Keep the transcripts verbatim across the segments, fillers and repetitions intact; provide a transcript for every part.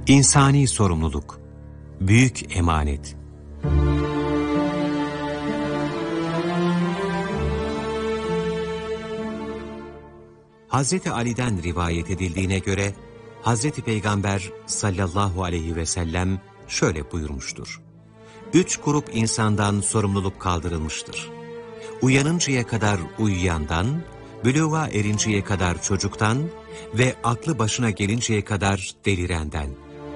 İnsani sorumluluk, büyük emanet. Hazreti Ali'den rivayet edildiğine göre, Hazreti Peygamber sallallahu aleyhi ve sellem şöyle buyurmuştur. Üç grup insandan sorumluluk kaldırılmıştır. Uyanıncaya kadar uyuyandan, büluğa erinceye kadar çocuktan ve aklı başına gelinceye kadar delirenden.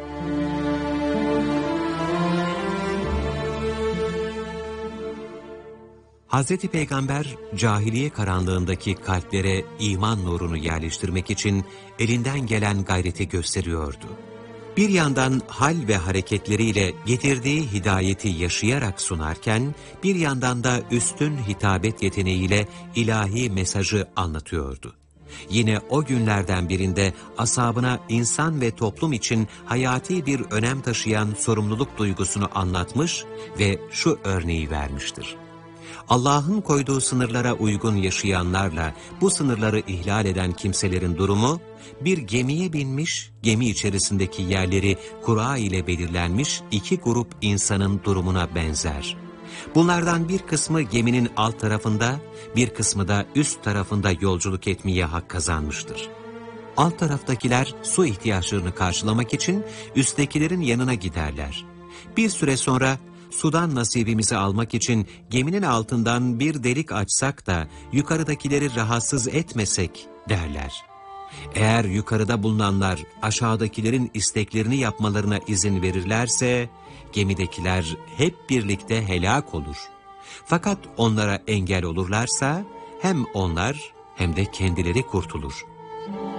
Hazreti Peygamber, cahiliye karanlığındaki kalplere iman nurunu yerleştirmek için elinden gelen gayreti gösteriyordu. Bir yandan hal ve hareketleriyle getirdiği hidayeti yaşayarak sunarken, bir yandan da üstün hitabet yeteneğiyle ilahi mesajı anlatıyordu. Yine o günlerden birinde ashabına insan ve toplum için hayati bir önem taşıyan sorumluluk duygusunu anlatmış ve şu örneği vermiştir. Allah'ın koyduğu sınırlara uygun yaşayanlarla bu sınırları ihlal eden kimselerin durumu, bir gemiye binmiş, gemi içerisindeki yerleri kura ile belirlenmiş iki grup insanın durumuna benzer. Bunlardan bir kısmı geminin alt tarafında, bir kısmı da üst tarafında yolculuk etmeye hak kazanmıştır. Alt taraftakiler su ihtiyaçlarını karşılamak için üsttekilerin yanına giderler. Bir süre sonra, sudan nasibimizi almak için geminin altından bir delik açsak da yukarıdakileri rahatsız etmesek derler. Eğer yukarıda bulunanlar aşağıdakilerin isteklerini yapmalarına izin verirlerse gemidekiler hep birlikte helak olur. Fakat onlara engel olurlarsa hem onlar hem de kendileri kurtulur.